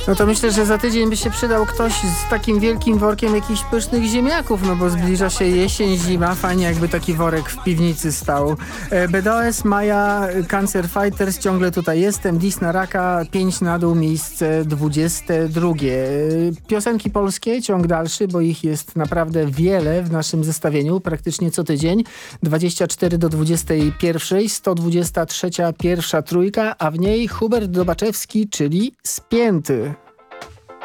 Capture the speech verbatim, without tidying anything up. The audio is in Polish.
No to myślę, że za tydzień by się przydał ktoś z takim wielkim workiem jakichś pysznych ziemniaków, no bo zbliża się jesień, zima, fajnie jakby taki worek w piwnicy stał. B D O S, Maja, Cancer Fighters, ciągle tutaj jestem, Dis na raka, pięć na dół, miejsce dwudzieste drugie. Piosenki polskie, ciąg dalszy, bo ich jest naprawdę wiele w naszym zestawieniu, praktycznie co tydzień. dwadzieścia cztery do dwudziestej pierwszej, sto dwudziesta trzecia pierwsza trójka, a w niej Hubert Dobaczewski, czyli Spięty.